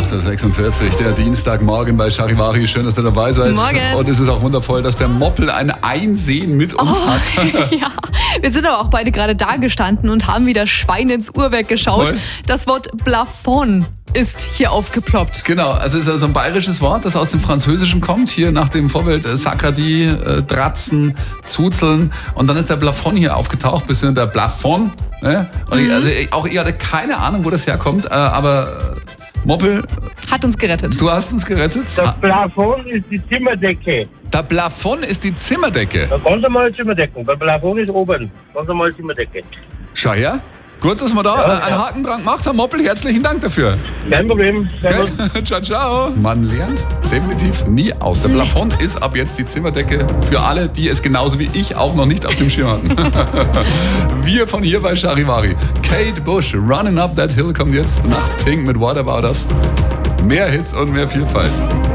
8.46 Uhr, der Dienstagmorgen bei Charivari. Schön, dass ihr dabei seid. Morgen. Und es ist auch wundervoll, dass der Moppel ein Einsehen mit uns hat. Ja, wir sind aber auch beide gerade da gestanden und haben wieder Schwein ins Uhrwerk geschaut. Voll. Das Wort Plafond ist hier aufgeploppt. Genau, also es ist also ein bayerisches Wort, das aus dem Französischen kommt, hier nach dem Vorbild Sacradie, Dratzen, Zuzeln. Und dann ist der Plafond hier aufgetaucht, bisschen der Plafond. Ne? Und ich hatte keine Ahnung, wo das herkommt, aber Moppel, Hat uns gerettet. du hast uns gerettet. Das Plafond ist die Zimmerdecke. Der Plafond ist die Zimmerdecke. Da kannst du mal Zimmerdecken. Der Plafond ist oben. Kannst du mal Zimmerdecke. Schau her. Gut, dass wir da einen Haken dran gemacht haben. Moppel, herzlichen Dank dafür. Kein Problem. Servus. Ciao, ciao. Man lernt definitiv nie aus. Der Plafond ist ab jetzt die Zimmerdecke für alle, die es genauso wie ich auch noch nicht auf dem Schirm hatten. Wir von hier bei Charivari. Kate Bush, Running Up That Hill kommt jetzt nach Pink mit What About Us. Mehr Hits und mehr Vielfalt.